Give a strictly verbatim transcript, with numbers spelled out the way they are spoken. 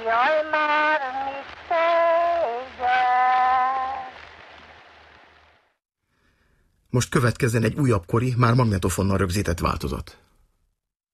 Jaj, már mit szégyel. Most következzen egy újabb kori, már magnetofonnal rögzített változat.